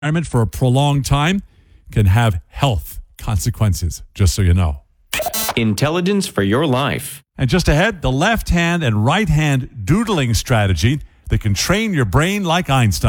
environment for a prolonged time can have health consequences, just so you know. Intelligence for your life. And just ahead, the left hand and right hand doodling strategy that can train your brain like Einstein.